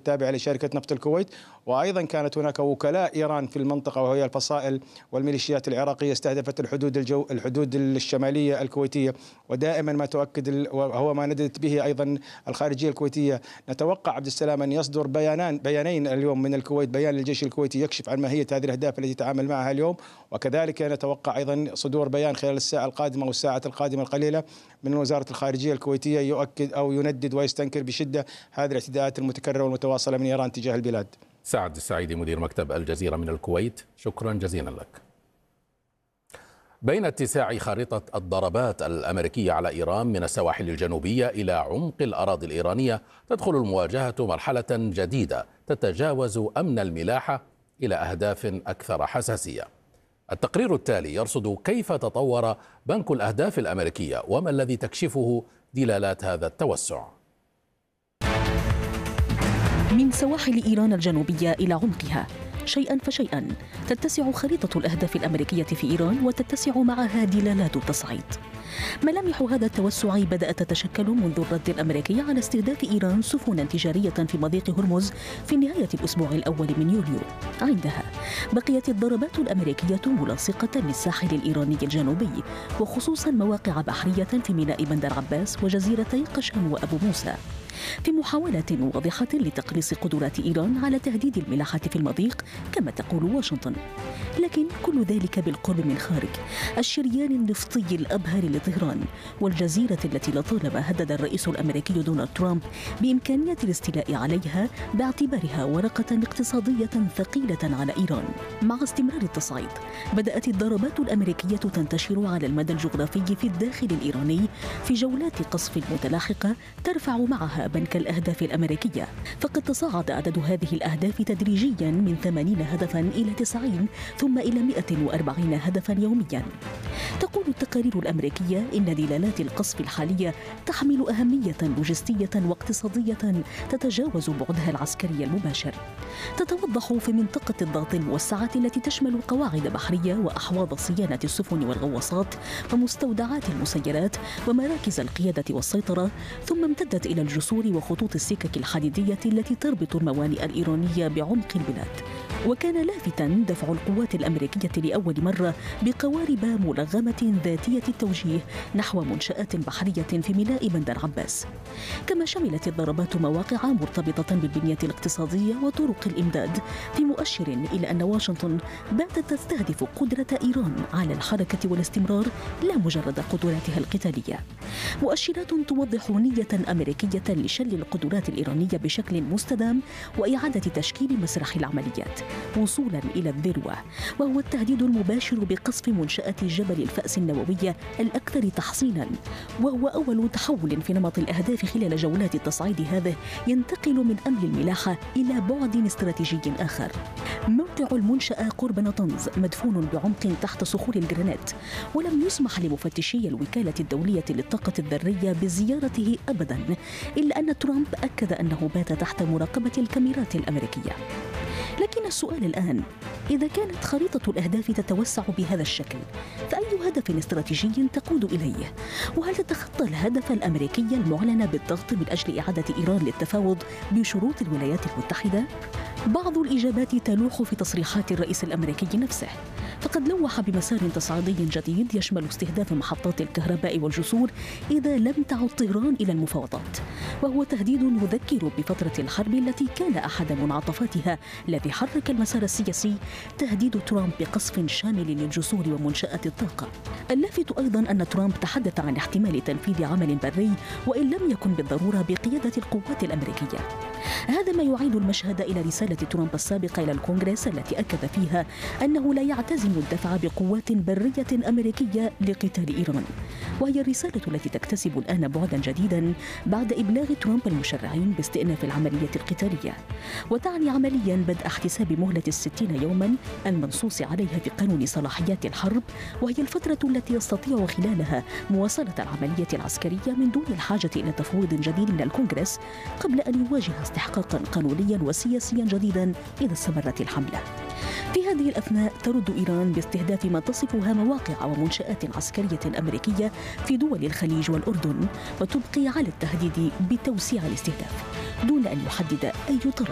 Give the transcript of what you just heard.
التابعة لشركة نفط الكويت. وأيضا كانت هناك وكلاء إيران في المنطقة وهي الفصائل والميليشيات العراقية استهدفت الحدود الشمالية الكويتية. ودائما ما تؤكد وهو ما نددت به أيضا الخارجية الكويتية، نتوقع عبد السلام أن يصدر بيانين اليوم من الكويت، بيان للجيش الكويتي يكشف عن ماهية هذه الأهداف التي تعامل معها اليوم، وكذلك نتوقع أيضا صدور بيان خلال الساعة القادمة والساعة القادمة القليلة من وزارة الخارجية الكويتية يؤكد أو يندد ويستنكر بشدة هذه الاعتداءات المتكررة والمتواصلة من إيران تجاه البلاد. سعد السعيدي مدير مكتب الجزيرة من الكويت، شكرا جزيلا لك. بين اتساع خارطة الضربات الأمريكية على إيران من السواحل الجنوبية إلى عمق الأراضي الإيرانية، تدخل المواجهة مرحلة جديدة تتجاوز أمن الملاحة إلى أهداف أكثر حساسية. التقرير التالي يرصد كيف تطور بنك الأهداف الأمريكية وما الذي تكشفه دلالات هذا التوسع. من سواحل إيران الجنوبية إلى عمقها، شيئا فشيئا تتسع خريطة الأهداف الأمريكية في إيران وتتسع معها دلالات التصعيد. ملامح هذا التوسع بدأت تتشكل منذ الرد الأمريكي على استهداف إيران سفنا تجارية في مضيق هرمز في نهاية الأسبوع الأول من يوليو. عندها بقيت الضربات الأمريكية ملاصقة للساحل الإيراني الجنوبي، وخصوصا مواقع بحرية في ميناء بندر عباس وجزيرتي قشم وأبو موسى، في محاولة واضحة لتقليص قدرات إيران على تهديد الملاحة في المضيق كما تقول واشنطن. لكن كل ذلك بالقرب من خارج الشريان النفطي الأبهر لطهران، والجزيرة التي لطالما هدد الرئيس الأمريكي دونالد ترامب بإمكانية الاستيلاء عليها باعتبارها ورقة اقتصادية ثقيلة على إيران. مع استمرار التصعيد بدأت الضربات الأمريكية تنتشر على المدى الجغرافي في الداخل الإيراني في جولات قصف متلاحقة ترفع معها بنك الأهداف الأمريكية، فقد تصاعد عدد هذه الأهداف تدريجيا من 80 هدفا إلى 90 ثم إلى 140 هدفا يوميا. تقول التقارير الأمريكية إن دلالات القصف الحالية تحمل أهمية لوجستية واقتصادية تتجاوز بعدها العسكري المباشر. تتوضح في منطقة الضغط الموسعة التي تشمل قواعد بحرية وأحواض صيانة السفن والغواصات ومستودعات المسيرات ومراكز القيادة والسيطرة، ثم امتدت إلى الجسور وخطوط السكك الحديدية التي تربط الموانئ الإيرانية بعمق البلاد. وكان لافتا دفع القوات الأمريكية لأول مرة بقوارب ملغمة ذاتية التوجيه نحو منشآت بحرية في ميناء بندر عباس. كما شملت الضربات مواقع مرتبطة بالبنية الاقتصادية وطرق الإمداد، في مؤشر إلى أن واشنطن باتت تستهدف قدرة إيران على الحركة والاستمرار لا مجرد قدراتها القتالية. مؤشرات توضح نية أمريكية لشل القدرات الإيرانية بشكل مستدام وإعادة تشكيل مسرح العمليات وصولا إلى الذروة، وهو التهديد المباشر بقصف منشأة جبل الفأس النووية الأكثر تحصينا، وهو أول تحول في نمط الأهداف خلال جولات التصعيد هذه ينتقل من أمن الملاحة إلى بعد استراتيجي آخر. موقع المنشأة قرب نطنز مدفون بعمق تحت صخور الجرانيت، ولم يسمح لمفتشي الوكالة الدولية للطاقة الذرية بزيارته أبدا، إلا أن ترامب أكد أنه بات تحت مراقبة الكاميرات الأمريكية. لكن السؤال الآن، إذا كانت خريطة الأهداف تتوسع بهذا الشكل، فأي هدف استراتيجي تقود إليه؟ وهل تتخطى الهدف الأمريكي المعلن بالضغط من أجل إعادة إيران للتفاوض بشروط الولايات المتحدة؟ بعض الإجابات تلوح في تصريحات الرئيس الأمريكي نفسه، فقد لوح بمسار تصعيدي جديد يشمل استهداف محطات الكهرباء والجسور إذا لم تعد طهران إلى المفاوضات، وهو تهديد يذكر بفترة الحرب التي كان أحد منعطفاتها الذي حرك المسار السياسي تهديد ترامب بقصف شامل للجسور ومنشآت الطاقة. اللافت أيضا أن ترامب تحدث عن احتمال تنفيذ عمل بري وإن لم يكن بالضرورة بقيادة القوات الأمريكية. هذا ما يعيد المشهد إلى رسالة ترامب السابقة إلى الكونغرس التي أكد فيها أنه لا يعتزم الدفع بقوات برية أمريكية لقتال إيران، وهي الرسالة التي تكتسب الآن بعدا جديدا بعد إبلاغ ترامب المشرعين باستئناف العملية القتالية، وتعني عمليا بدء احتساب مهلة 60 يوما المنصوص عليها في قانون صلاحيات الحرب، وهي الفترة التي يستطيع خلالها مواصلة العملية العسكرية من دون الحاجة إلى تفويض جديد من الكونغرس قبل أن يواجه استحقاقا قانونيا وسياسيا جديدا إذا استمرت الحملة. في هذه الأثناء ترد إيران باستهداف ما تصفها مواقع ومنشآت عسكرية أمريكية في دول الخليج والأردن، وتبقي على التهديد بتوسيع الاستهداف دون أن يحدد أي طرف